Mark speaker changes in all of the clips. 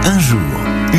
Speaker 1: Un jour, une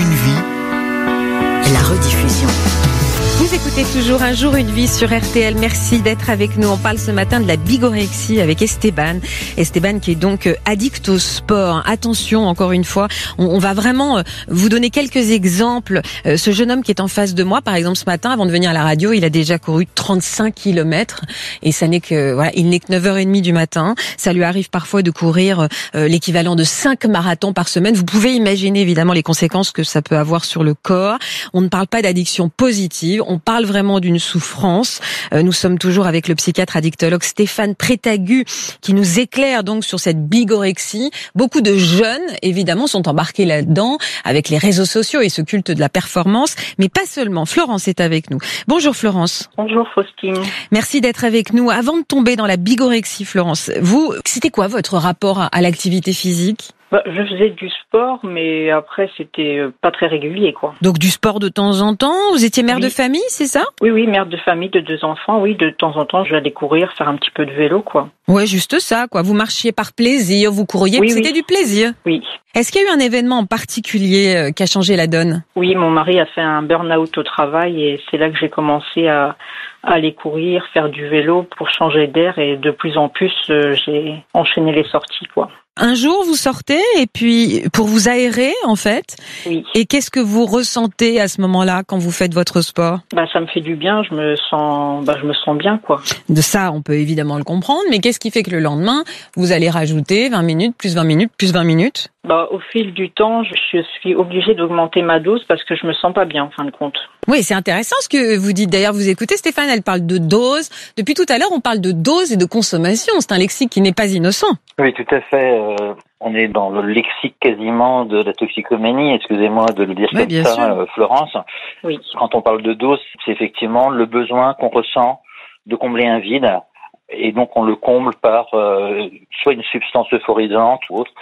Speaker 1: vie.
Speaker 2: La rediffusion.
Speaker 3: Vous écoutez toujours Un jour, une vie sur RTL. Merci d'être avec nous. On parle ce matin de la bigorexie avec Esteban. Esteban qui est donc addict au sport. Attention, encore une fois, on va vraiment vous donner quelques exemples. Ce jeune homme qui est en face de moi, par exemple, ce matin, avant de venir à la radio, il a déjà couru 35 kilomètres. Et ça n'est que, voilà, il n'est que 9h30 du matin. Ça lui arrive parfois de courir l'équivalent de 5 marathons par semaine. Vous pouvez imaginer évidemment les conséquences que ça peut avoir sur le corps. On ne parle pas d'addiction positive. On parle vraiment d'une souffrance. Nous sommes toujours avec le psychiatre addictologue Stéphane Prétagu qui nous éclaire donc sur cette bigorexie. Beaucoup de jeunes, évidemment, sont embarqués là-dedans avec les réseaux sociaux et ce culte de la performance, mais pas seulement. Florence est avec nous. Bonjour Florence.
Speaker 4: Bonjour Faustine.
Speaker 3: Merci d'être avec nous. Avant de tomber dans la bigorexie, Florence, vous, c'était quoi votre rapport à l'activité physique ?
Speaker 4: Je faisais du sport, mais après, c'était pas très régulier, quoi.
Speaker 3: Donc du sport de temps en temps. Vous étiez mère de famille, c'est ça ?
Speaker 4: Oui, mère de famille de 2 enfants. Oui, de temps en temps, j'allais courir, faire un petit peu de vélo, quoi.
Speaker 3: Ouais, juste ça, quoi. Vous marchiez par plaisir, vous couriez, c'était du plaisir.
Speaker 4: Oui.
Speaker 3: Est-ce qu'il y a eu un événement en particulier qui a changé la donne ?
Speaker 4: Oui, mon mari a fait un burn-out au travail et c'est là que j'ai commencé à aller courir, faire du vélo pour changer d'air et de plus en plus, j'ai enchaîné les sorties, quoi.
Speaker 3: Un jour, vous sortez et puis pour vous aérer, en fait.
Speaker 4: Oui.
Speaker 3: Et qu'est-ce que vous ressentez à ce moment-là quand vous faites votre sport ?
Speaker 4: Ça me fait du bien, je me sens bien, quoi.
Speaker 3: De ça, on peut évidemment le comprendre, mais qu'est-ce qui fait que le lendemain, vous allez rajouter 20 minutes, plus 20 minutes, plus 20 minutes ?
Speaker 4: Au fil du temps, je suis obligée d'augmenter ma dose parce que je me sens pas bien, en fin de compte.
Speaker 3: Oui, c'est intéressant ce que vous dites. D'ailleurs, vous écoutez Stéphane, elle parle de dose. Depuis tout à l'heure, on parle de dose et de consommation. C'est un lexique qui n'est pas innocent.
Speaker 5: Oui, tout à fait. On est dans le lexique quasiment de la toxicomanie. Excusez-moi de le dire comme ça, Florence.
Speaker 4: Oui.
Speaker 5: Quand on parle de dose, c'est effectivement le besoin qu'on ressent de combler un vide. Et donc, on le comble par soit une substance euphorisante ou autre,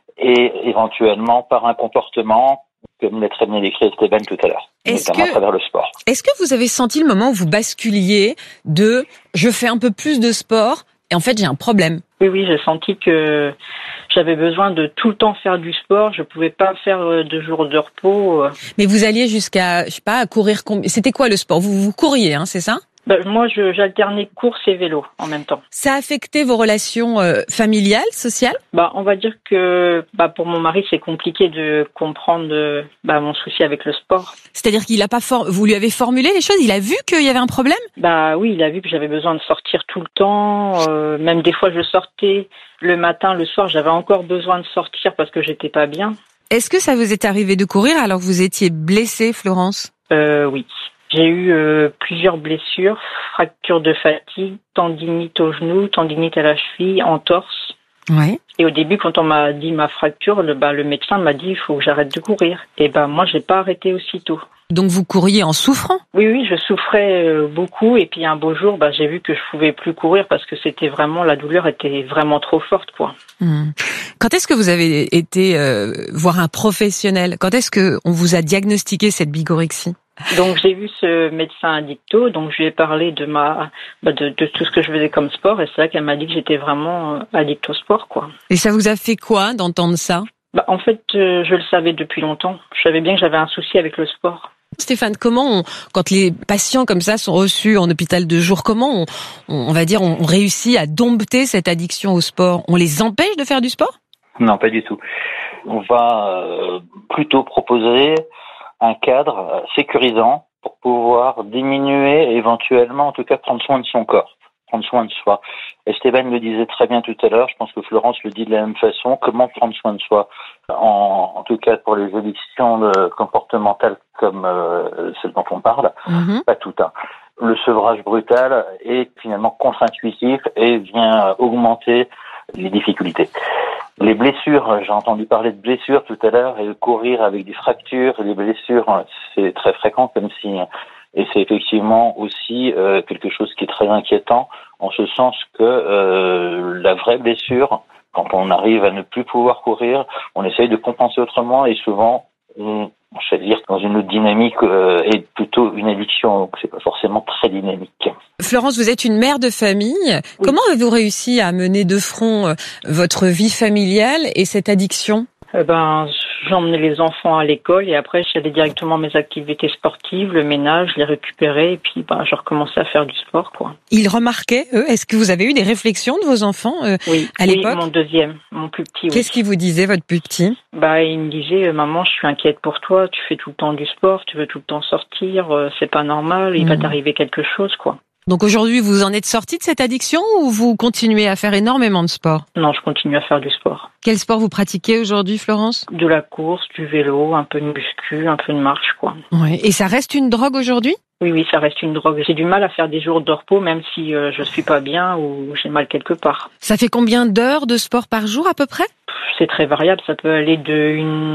Speaker 5: et éventuellement par un comportement, comme l'a très bien décrit Esteban tout à l'heure, notamment à travers le sport.
Speaker 3: Est-ce que vous avez senti le moment où vous basculiez de « je fais un peu plus de sport et en fait j'ai un problème ».
Speaker 4: Oui, j'ai senti que j'avais besoin de tout le temps faire du sport. Je pouvais pas faire 2 jours de repos.
Speaker 3: Mais vous alliez jusqu'à, je sais pas, à courir combien ? C'était quoi le sport ? Vous couriez, c'est ça ?
Speaker 4: Moi, j'alternais course et vélo en même temps.
Speaker 3: Ça a affecté vos relations familiales, sociales ?
Speaker 4: On va dire que pour mon mari, c'est compliqué de comprendre mon souci avec le sport.
Speaker 3: C'est-à-dire qu'il a pas vous lui avez formulé les choses, il a vu qu'il y avait un problème ?
Speaker 4: Oui, il a vu que j'avais besoin de sortir tout le temps. Même des fois, je sortais le matin, le soir, j'avais encore besoin de sortir parce que j'étais pas bien.
Speaker 3: Est-ce que ça vous est arrivé de courir alors que vous étiez blessée, Florence ?
Speaker 4: Oui. J'ai eu plusieurs blessures, fracture de fatigue, tendinite au genou, tendinite à la cheville, entorse.
Speaker 3: Ouais.
Speaker 4: Et au début, quand on m'a dit ma fracture, le médecin m'a dit il faut que j'arrête de courir. Et moi, j'ai pas arrêté aussitôt.
Speaker 3: Donc vous couriez en souffrant ?
Speaker 4: Oui, je souffrais beaucoup. Et puis un beau jour, j'ai vu que je pouvais plus courir parce que la douleur était vraiment trop forte, quoi.
Speaker 3: Quand est-ce que vous avez été voir un professionnel ? Quand est-ce que on vous a diagnostiqué cette bigorexie ?
Speaker 4: Donc j'ai vu ce médecin addicto, donc je lui ai parlé de de tout ce que je faisais comme sport et c'est là qu'elle m'a dit que j'étais vraiment addict au sport, quoi.
Speaker 3: Et ça vous a fait quoi d'entendre ça ?
Speaker 4: En fait, je le savais depuis longtemps. Je savais bien que j'avais un souci avec le sport.
Speaker 3: Stéphane, comment quand les patients comme ça sont reçus en hôpital de jour, comment on réussit à dompter cette addiction au sport ? On les empêche de faire du sport ?
Speaker 5: Non, pas du tout. On va plutôt proposer un cadre sécurisant pour pouvoir diminuer, éventuellement, en tout cas, prendre soin de son corps, prendre soin de soi. Esteban le disait très bien tout à l'heure, je pense que Florence le dit de la même façon, comment prendre soin de soi, en tout cas pour les addictions comportementales comme celles dont on parle, pas tout. Le sevrage brutal est finalement contre-intuitif et vient augmenter les difficultés. Les blessures, j'ai entendu parler de blessures tout à l'heure, et de courir avec des fractures, les blessures, c'est très fréquent comme signe. Et c'est effectivement aussi quelque chose qui est très inquiétant, en ce sens que la vraie blessure, quand on arrive à ne plus pouvoir courir, on essaye de compenser autrement, et souvent, je veux dire, dans une autre dynamique et plutôt une addiction, donc c'est pas forcément très dynamique.
Speaker 3: Florence, vous êtes une mère de famille. Oui. Comment avez-vous réussi à mener de front votre vie familiale et cette addiction ?
Speaker 4: j'emmenais les enfants à l'école et après j'allais directement à mes activités sportives, le ménage, je les récupérais et puis je recommençais à faire du sport, quoi.
Speaker 3: Ils remarquaient, eux, est-ce que vous avez eu des réflexions de vos enfants à l'époque?
Speaker 4: Oui, mon plus petit.
Speaker 3: Qu'est-ce qu'il vous disait, votre plus petit?
Speaker 4: Il me disait, maman, je suis inquiète pour toi, tu fais tout le temps du sport, tu veux tout le temps sortir, c'est pas normal, il va t'arriver quelque chose, quoi.
Speaker 3: Donc aujourd'hui, vous en êtes sorti de cette addiction ou vous continuez à faire énormément de sport?
Speaker 4: Non, je continue à faire du sport.
Speaker 3: Quel sport vous pratiquez aujourd'hui, Florence?
Speaker 4: De la course, du vélo, un peu de muscu, un peu de marche, quoi.
Speaker 3: Ouais. Et ça reste une drogue aujourd'hui?
Speaker 4: Oui, ça reste une drogue. J'ai du mal à faire des jours de repos, même si je suis pas bien ou j'ai mal quelque part.
Speaker 3: Ça fait combien d'heures de sport par jour à peu près?
Speaker 4: C'est très variable, ça peut aller de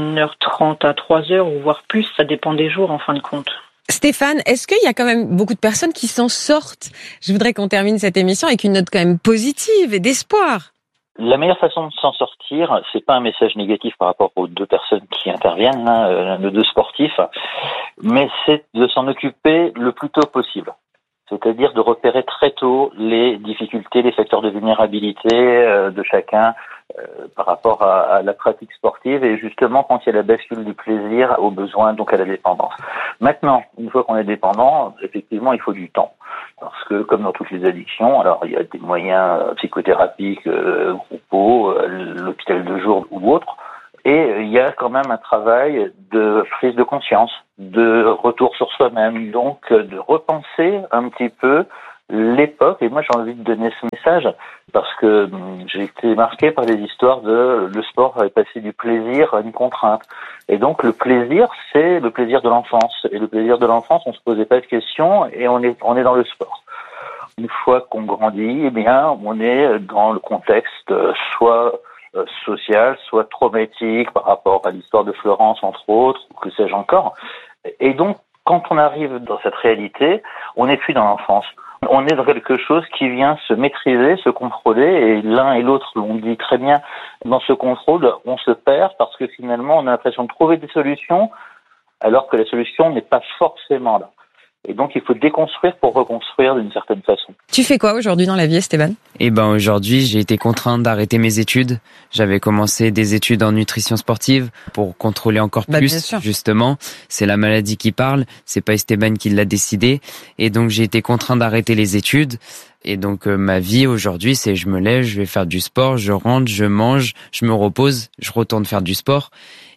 Speaker 4: 1h30 à 3h ou voire plus, ça dépend des jours en fin de compte.
Speaker 3: Stéphane, est-ce qu'il y a quand même beaucoup de personnes qui s'en sortent? Je voudrais qu'on termine cette émission avec une note quand même positive et d'espoir.
Speaker 5: La meilleure façon de s'en sortir, c'est pas un message négatif par rapport aux deux personnes qui interviennent, nos deux sportifs, mais c'est de s'en occuper le plus tôt possible. C'est-à-dire de repérer très tôt les difficultés, les facteurs de vulnérabilité de chacun par rapport à la pratique sportive et justement quand il y a la bascule du plaisir au besoin, donc à la dépendance. Maintenant, une fois qu'on est dépendant, effectivement, il faut du temps. Parce que, comme dans toutes les addictions, alors il y a des moyens psychothérapiques, groupaux, l'hôpital de jour ou autre, et il y a quand même un travail de prise de conscience, de retour sur soi-même, donc de repenser un petit peu l'époque. Et moi, j'ai envie de donner ce message parce que j'ai été marqué par des histoires de le sport avait passé du plaisir à une contrainte. Et donc, le plaisir, c'est le plaisir de l'enfance. Et le plaisir de l'enfance, on se posait pas de questions et on est dans le sport. Une fois qu'on grandit, eh bien, on est dans le contexte soit social, soit traumatique par rapport à l'histoire de Florence, entre autres, ou que sais-je encore. Et donc, quand on arrive dans cette réalité, on n'est plus dans l'enfance. On est dans quelque chose qui vient se maîtriser, se contrôler, et l'un et l'autre l'ont dit très bien. Dans ce contrôle, on se perd parce que finalement, on a l'impression de trouver des solutions, alors que la solution n'est pas forcément là. Et donc, il faut déconstruire pour reconstruire d'une certaine façon.
Speaker 3: Tu fais quoi aujourd'hui dans la vie, Esteban?
Speaker 2: Aujourd'hui, j'ai été contraint d'arrêter mes études. J'avais commencé des études en nutrition sportive pour contrôler encore plus, justement. C'est la maladie qui parle. C'est pas Esteban qui l'a décidé. Et donc, j'ai été contraint d'arrêter les études. Et donc, ma vie aujourd'hui, c'est je me lève, je vais faire du sport, je rentre, je mange, je me repose, je retourne faire du sport.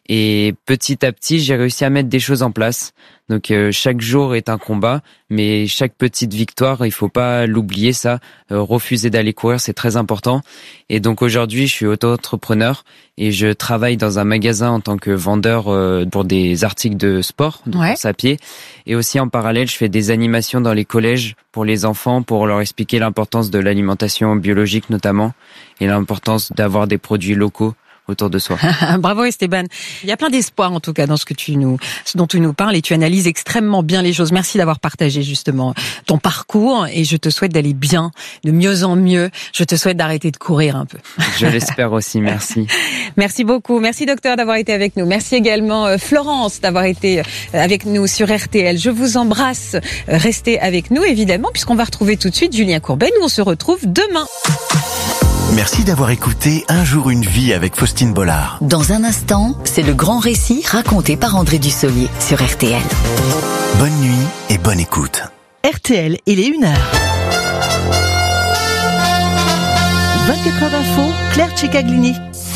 Speaker 2: Et petit à petit, j'ai réussi à mettre des choses en place. Donc chaque jour est un combat, mais chaque petite victoire, il faut pas l'oublier ça. Refuser d'aller courir, c'est très important. Et donc aujourd'hui, je suis auto-entrepreneur et je travaille dans un magasin en tant que vendeur pour des articles de sport, de course à pied. Et aussi en parallèle, je fais des animations dans les collèges pour les enfants, pour leur expliquer l'importance de l'alimentation biologique notamment et l'importance d'avoir des produits locaux autour de soi.
Speaker 3: Bravo Esteban. Il y a plein d'espoir en tout cas dans ce dont tu nous parles et tu analyses extrêmement bien les choses. Merci d'avoir partagé justement ton parcours et je te souhaite d'aller bien, de mieux en mieux. Je te souhaite d'arrêter de courir un peu.
Speaker 2: Je l'espère aussi, merci.
Speaker 3: Merci beaucoup. Merci docteur d'avoir été avec nous. Merci également Florence d'avoir été avec nous sur RTL. Je vous embrasse. Restez avec nous évidemment puisqu'on va retrouver tout de suite Julien Courbet. Nous on se retrouve demain.
Speaker 1: Merci d'avoir écouté Un jour une vie avec Faustine Bollard.
Speaker 6: Dans un instant, c'est le grand récit raconté par André Dussolier sur RTL.
Speaker 1: Bonne nuit et bonne écoute.
Speaker 7: RTL, il est 1h. 24 heures d'info, Claire Cicaglini.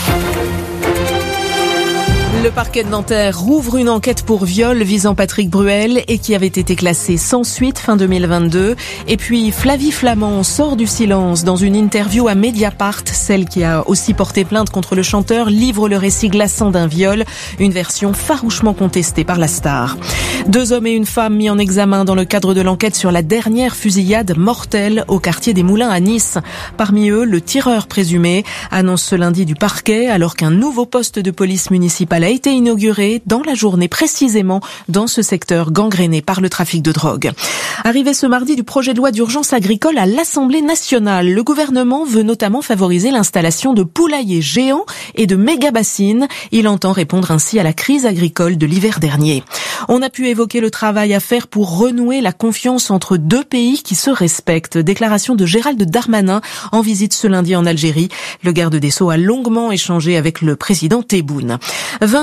Speaker 7: Le parquet de Nanterre rouvre une enquête pour viol visant Patrick Bruel et qui avait été classée sans suite fin 2022. Et puis Flavie Flament sort du silence dans une interview à Mediapart. Celle qui a aussi porté plainte contre le chanteur livre le récit glaçant d'un viol, une version farouchement contestée par la star. 2 hommes et une femme mis en examen dans le cadre de l'enquête sur la dernière fusillade mortelle au quartier des Moulins à Nice. Parmi eux, le tireur présumé annonce ce lundi du parquet alors qu'un nouveau poste de police municipale a été inauguré dans la journée précisément dans ce secteur gangréné par le trafic de drogue. Arrivé ce mardi du projet de loi d'urgence agricole à l'Assemblée nationale, le gouvernement veut notamment favoriser l'installation de poulaillers géants et de méga-bassines. Il entend répondre ainsi à la crise agricole de l'hiver dernier. On a pu évoquer le travail à faire pour renouer la confiance entre 2 pays qui se respectent. Déclaration de Gérald Darmanin en visite ce lundi en Algérie. Le garde des Sceaux a longuement échangé avec le président Tebboune. 20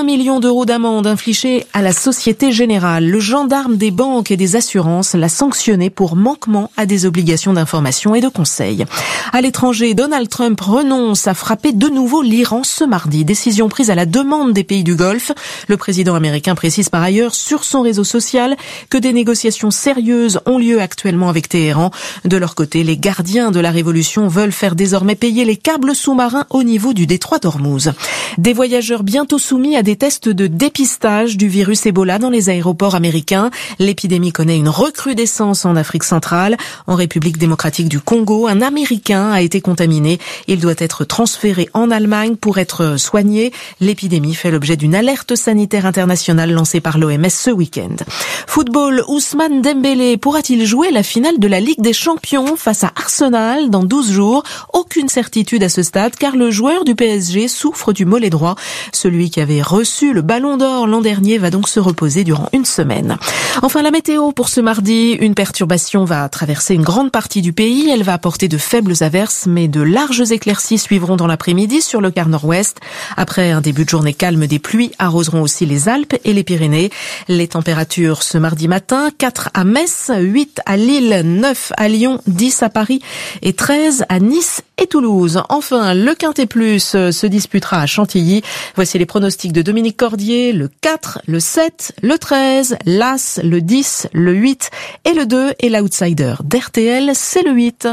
Speaker 7: 1 million d'euros d'amende infligée à la Société Générale. Le gendarme des banques et des assurances l'a sanctionné pour manquement à des obligations d'information et de conseil. À l'étranger, Donald Trump renonce à frapper de nouveau l'Iran ce mardi. Décision prise à la demande des pays du Golfe. Le président américain précise par ailleurs sur son réseau social que des négociations sérieuses ont lieu actuellement avec Téhéran. De leur côté, les gardiens de la révolution veulent faire désormais payer les câbles sous-marins au niveau du détroit d'Ormuz. Des voyageurs bientôt soumis à des tests de dépistage du virus Ebola dans les aéroports américains. L'épidémie connaît une recrudescence en Afrique centrale. En République démocratique du Congo, un Américain a été contaminé. Il doit être transféré en Allemagne pour être soigné. L'épidémie fait l'objet d'une alerte sanitaire internationale lancée par l'OMS ce week-end. Football, Ousmane Dembélé pourra-t-il jouer la finale de la Ligue des Champions face à Arsenal dans 12 jours? Aucune certitude à ce stade car le joueur du PSG souffre du mollet droit. Celui qui avait reçu le Ballon d'Or l'an dernier va donc se reposer durant une semaine. Enfin, la météo pour ce mardi. Une perturbation va traverser une grande partie du pays. Elle va apporter de faibles averses, mais de larges éclaircies suivront dans l'après-midi sur le quart nord-ouest. Après un début de journée calme, des pluies arroseront aussi les Alpes et les Pyrénées. Les températures ce mardi matin, 4 à Metz, 8 à Lille, 9 à Lyon, 10 à Paris et 13 à Nice et Toulouse. Enfin, le Quintet Plus se disputera à Chantilly. Voici les pronostics de Dominique Cordier, le 4, le 7, le 13, l'As, le 10, le 8 et le 2 et l'outsider d'RTL, c'est le 8.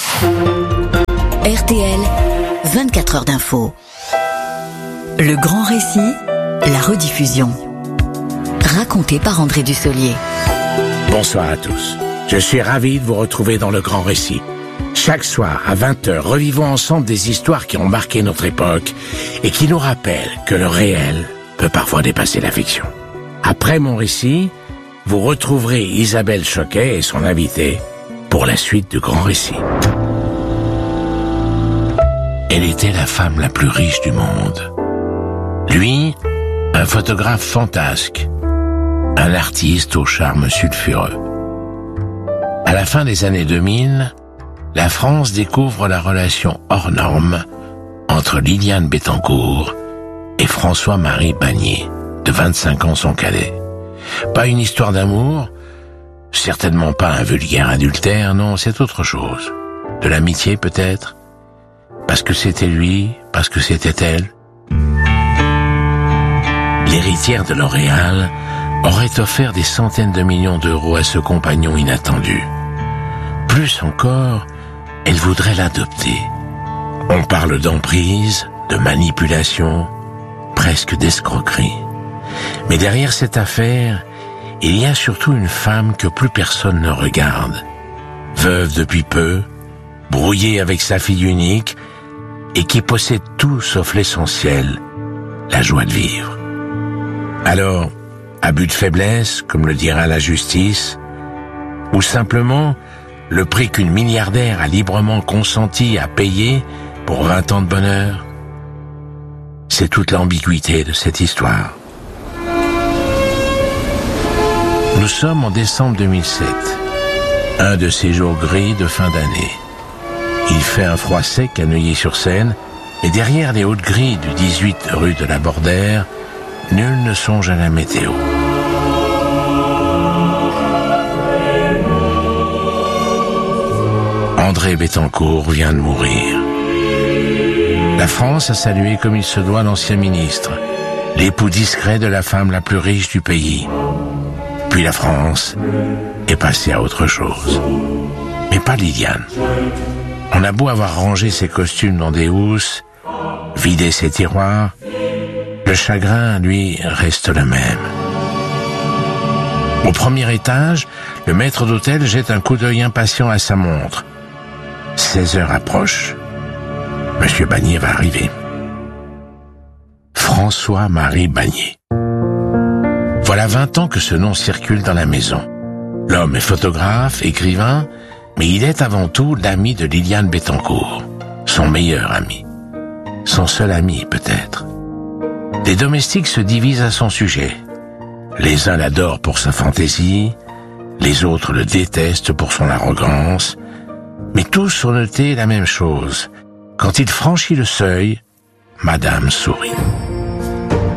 Speaker 6: RTL, 24 heures d'info. Le grand récit, la rediffusion. Raconté par André Dussolier.
Speaker 8: Bonsoir à tous. Je suis ravi de vous retrouver dans le grand récit. Chaque soir, à 20h, revivons ensemble des histoires qui ont marqué notre époque et qui nous rappellent que le réel peut parfois dépasser la fiction. Après mon récit, vous retrouverez Isabelle Choquet et son invité pour la suite du grand récit. Elle était la femme la plus riche du monde. Lui, un photographe fantasque, un artiste au charme sulfureux. À la fin des années 2000, la France découvre la relation hors norme entre Liliane Bettencourt et François-Marie Bagné, de 25 ans son cadet. Pas une histoire d'amour, certainement pas un vulgaire adultère, non, c'est autre chose. De l'amitié peut-être, parce que c'était lui, parce que c'était elle. L'héritière de L'Oréal aurait offert des centaines de millions d'euros à ce compagnon inattendu. Plus encore, elle voudrait l'adopter. On parle d'emprise, de manipulation, presque d'escroquerie. Mais derrière cette affaire, il y a surtout une femme que plus personne ne regarde. Veuve depuis peu, brouillée avec sa fille unique, et qui possède tout sauf l'essentiel, la joie de vivre. Alors, abus de faiblesse, comme le dira la justice, ou simplement le prix qu'une milliardaire a librement consenti à payer pour 20 ans de bonheur? C'est toute l'ambiguïté de cette histoire. Nous sommes en décembre 2007, un de ces jours gris de fin d'année. Il fait un froid sec à Neuilly-sur-Seine, et derrière les hautes grilles du 18 rue de la Bordère, nul ne songe à la météo. André Bettencourt vient de mourir. La France a salué comme il se doit l'ancien ministre, l'époux discret de la femme la plus riche du pays. Puis la France est passée à autre chose. Mais pas Liliane. On a beau avoir rangé ses costumes dans des housses, vidé ses tiroirs, le chagrin, lui, reste le même. Au premier étage, le maître d'hôtel jette un coup d'œil impatient à sa montre. 16 heures approchent. Monsieur Bagné va arriver. François-Marie Bagné. Voilà 20 ans que ce nom circule dans la maison. L'homme est photographe, écrivain, mais il est avant tout l'ami de Liliane Bettencourt, son meilleur ami. Son seul ami, peut-être. Les domestiques se divisent à son sujet. Les uns l'adorent pour sa fantaisie, les autres le détestent pour son arrogance, mais tous ont noté la même chose. Quand il franchit le seuil, Madame sourit.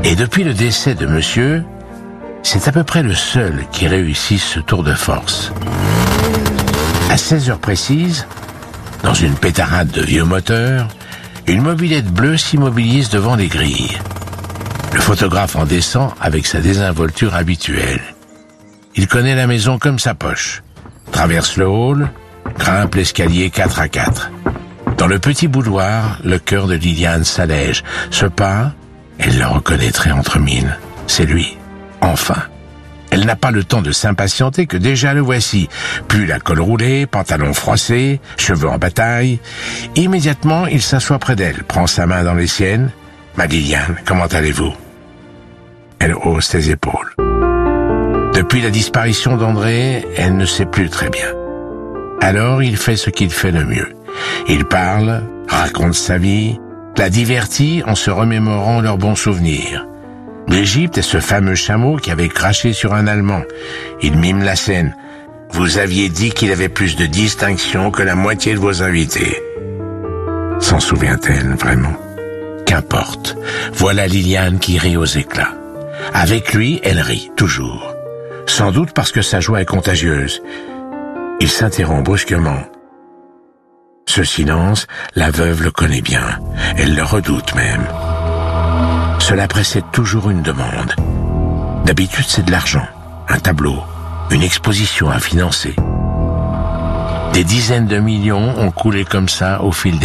Speaker 8: Et depuis le décès de monsieur, c'est à peu près le seul qui réussisse ce tour de force. À 16 heures précises, dans une pétarade de vieux moteurs, une mobilette bleue s'immobilise devant les grilles. Le photographe en descend avec sa désinvolture habituelle. Il connaît la maison comme sa poche. Traverse le hall, grimpe l'escalier 4 à 4. Dans le petit boudoir, le cœur de Liliane s'allège. Ce pas, elle le reconnaîtrait entre mille. C'est lui. Enfin. Elle n'a pas le temps de s'impatienter que déjà le voici. Pull à col roulé, pantalon froissé, cheveux en bataille. Immédiatement, il s'assoit près d'elle, prend sa main dans les siennes. « Ma Liliane, comment allez-vous » Elle hausse les épaules. Depuis la disparition d'André, elle ne sait plus très bien. Alors, il fait ce qu'il fait le mieux. Il parle, raconte sa vie, la divertit en se remémorant leurs bons souvenirs. L'Égypte est ce fameux chameau qui avait craché sur un Allemand. Il mime la scène. Vous aviez dit qu'il avait plus de distinction que la moitié de vos invités. S'en souvient-elle vraiment? Qu'importe. Voilà Liliane qui rit aux éclats. Avec lui, elle rit, toujours. Sans doute parce que sa joie est contagieuse. Il s'interrompt brusquement. Ce silence, la veuve le connaît bien. Elle le redoute même. Cela précède toujours une demande. D'habitude, c'est de l'argent, un tableau, une exposition à financer. Des dizaines de millions ont coulé comme ça au fil des